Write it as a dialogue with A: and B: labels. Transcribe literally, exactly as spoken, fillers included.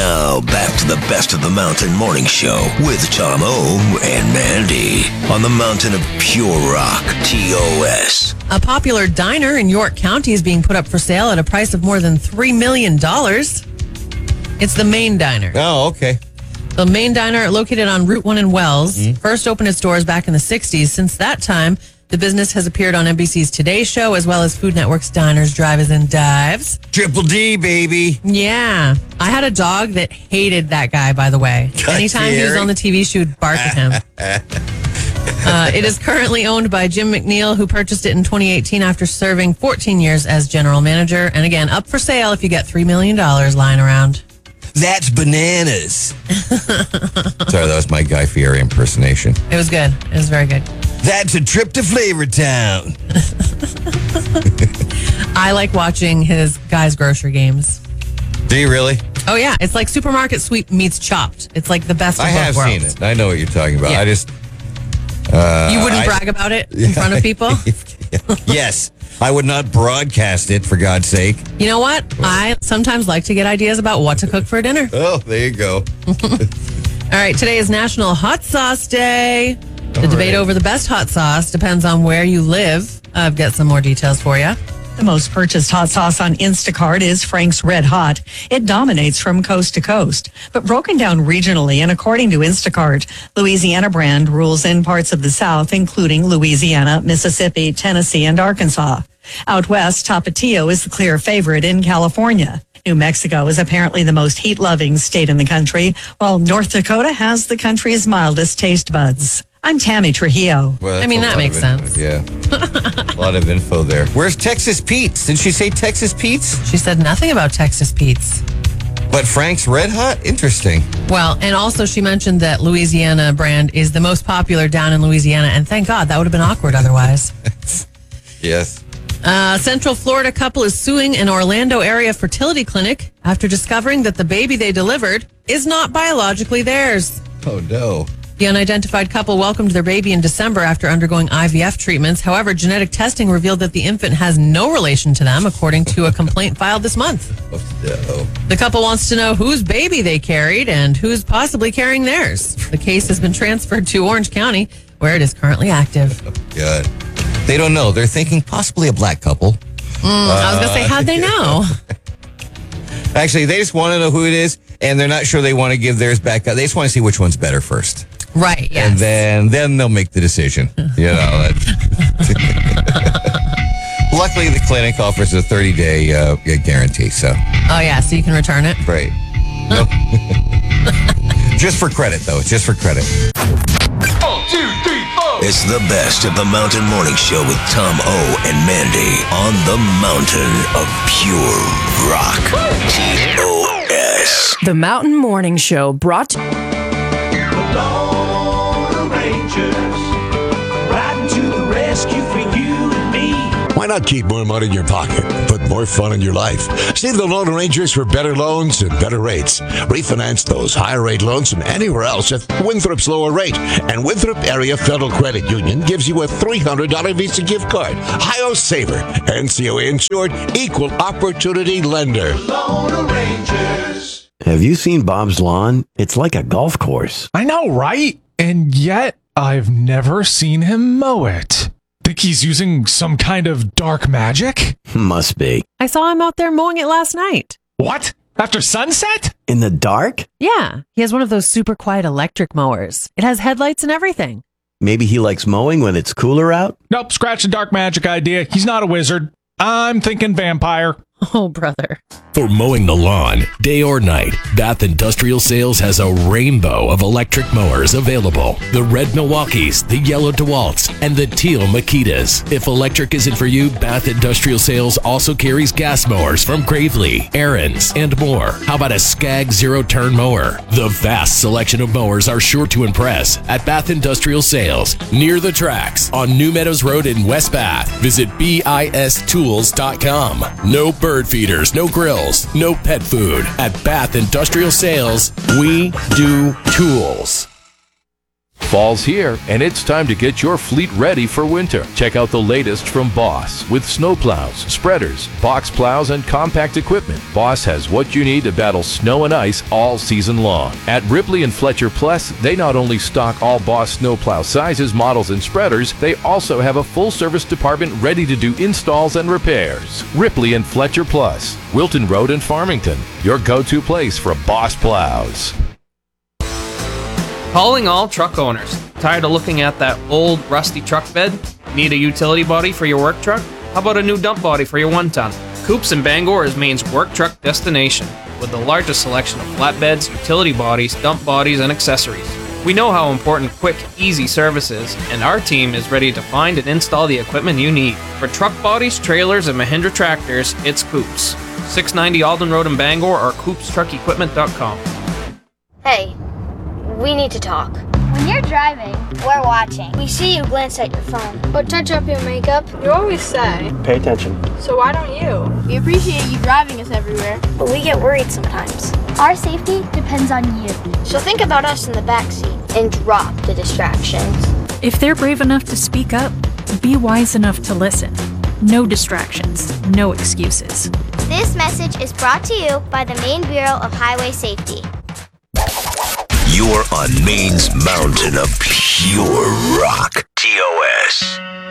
A: Now, back to the Best of the Mountain Morning Show with Tom O and Mandy on the mountain of pure rock, T O S.
B: A popular diner in York County is being put up for sale at a price of more than three million dollars. It's the Main Diner.
C: Oh, okay.
B: The Main Diner, located on Route one in Wells, mm-hmm. first opened its doors back in the sixties. Since that time, the business has appeared on N B C's Today Show, as well as Food Network's Diners, Drive-Ins, and Dives.
C: Triple D, baby.
B: Yeah. I had a dog that hated that guy, by the way. Anytime he was on the T V, she would bark at him. uh, it is currently owned by Jim McNeil, who purchased it in twenty eighteen after serving fourteen years as general manager. And again, up for sale if you get three million dollars lying around.
C: That's bananas. Sorry, that was my Guy Fieri impersonation.
B: It was good. It was very good.
C: That's a trip to Flavor Town.
B: I like watching his Guy's Grocery Games.
C: Do you really?
B: Oh, yeah. It's like Supermarket Sweep meets Chopped. It's like the best of
C: I
B: both
C: have
B: worlds.
C: seen it. I know what you're talking about.
B: Yeah.
C: I just... Uh,
B: you wouldn't
C: I,
B: brag about it in front of people?
C: Yes. I would not broadcast it, for God's sake.
B: You know what? I sometimes like to get ideas about what to cook for dinner.
C: Oh, there you go.
B: All right, today is National Hot Sauce Day. The
C: All
B: debate
C: right.
B: over the best hot sauce depends on where you live. I've got some more details for you.
D: The most purchased hot sauce on Instacart is Frank's Red Hot. It dominates from coast to coast. But broken down regionally, and according to Instacart, Louisiana brand rules in parts of the South, including Louisiana, Mississippi, Tennessee, and Arkansas. Out west, Tapatio is the clear favorite in California. New Mexico is apparently the most heat-loving state in the country, while North Dakota has the country's mildest taste buds. I'm Tammy Trujillo.
C: Well,
B: I mean,
C: a
B: that
C: lot
B: makes
C: of info.
B: sense.
C: Yeah. A lot of info there. Where's Texas Pete's? Did she say Texas Pete's?
B: She said nothing about Texas Pete's.
C: But Frank's Red Hot? Interesting.
B: Well, and also she mentioned that Louisiana brand is the most popular down in Louisiana, and thank God, that would have been awkward otherwise.
C: Yes.
B: A Central Florida couple is suing an Orlando area fertility clinic after discovering that the baby they delivered is not biologically theirs.
C: Oh, no.
B: The unidentified couple welcomed their baby in December after undergoing I V F treatments. However, genetic testing revealed that the infant has no relation to them, according to a complaint filed this month.
C: Oh, no.
B: The couple wants to know whose baby they carried and who's possibly carrying theirs. The case has been transferred to Orange County, where it is currently active.
C: Oh, God. They don't know. They're thinking possibly a black couple.
B: Mm, I was going to say, how'd they know?
C: Actually, they just want to know who it is, and they're not sure they want to give theirs back. They just want to see which one's better first.
B: Right, yes.
C: And then, then they'll make the decision. You know. That. Luckily, the clinic offers a thirty-day uh, guarantee. So.
B: Oh, yeah, so you can return it?
C: Right. Nope. Just for credit, though. Just for credit.
A: One, two, three, four. It's the Best of the Mountain Morning Show with Tom O and Mandy on the mountain of pure rock. T O S.
E: The Mountain Morning Show brought to
F: Lone Rangers, riding to the rescue for you and me.
G: Why not keep more money in your pocket, put more fun in your life? See the Lone Rangers for better loans and better rates. Refinance those higher rate loans from anywhere else at Winthrop's lower rate. And Winthrop Area Federal Credit Union gives you a three hundred dollars Visa gift card. Hi-Yo Saver, N C O A insured, equal opportunity lender.
F: Lone Rangers.
H: Have you seen Bob's lawn? It's like a golf course.
I: I know, right? And yet, I've never seen him mow it. Think he's using some kind of dark magic?
H: Must be.
B: I saw him out there mowing it last night.
I: What? After sunset?
H: In the dark?
B: Yeah, he has one of those super quiet electric mowers. It has headlights and everything.
H: Maybe he likes mowing when it's cooler out?
I: Nope, scratch the dark magic idea. He's not a wizard. I'm thinking vampire.
B: Oh, brother.
J: For mowing the lawn, day or night, Bath Industrial Sales has a rainbow of electric mowers available. The red Milwaukees, the yellow DeWalts, and the teal Makitas. If electric isn't for you, Bath Industrial Sales also carries gas mowers from Gravely, Aaron's, and more. How about a Skag zero-turn mower? The vast selection of mowers are sure to impress at Bath Industrial Sales, near the tracks on New Meadows Road in West Bath. Visit B I S tools dot com. No bird feeders, no grills, no pet food. At Bath Industrial Sales, we do tools.
K: Fall's here, and it's time to get your fleet ready for winter. Check out the latest from Boss with snowplows, spreaders, box plows, and compact equipment. Boss has what you need to battle snow and ice all season long. At Ripley and Fletcher Plus, they not only stock all Boss snowplow sizes, models, and spreaders, they also have a full-service department ready to do installs and repairs. Ripley and Fletcher Plus, Wilton Road in Farmington, your go-to place for Boss plows.
L: Calling all truck owners. Tired of looking at that old, rusty truck bed? Need a utility body for your work truck? How about a new dump body for your one-ton? Coops in Bangor is Maine's work truck destination, with the largest selection of flatbeds, utility bodies, dump bodies, and accessories. We know how important quick, easy service is, and our team is ready to find and install the equipment you need. For truck bodies, trailers, and Mahindra tractors, it's Coops. six ninety Alden Road in Bangor or coops truck equipment dot com.
M: Hey, we need to talk. When you're driving, we're watching. We see you glance at your phone or touch up your makeup.
N: You always say,
H: Pay attention.
N: so why don't you?
M: We appreciate you driving us everywhere, but we get worried sometimes. Our safety depends on you. So think about us in the backseat and drop the distractions.
O: If they're brave enough to speak up, be wise enough to listen. No distractions, no excuses.
M: This message is brought to you by the Maine Bureau of Highway Safety.
A: You're on Maine's mountain of pure rock. T O S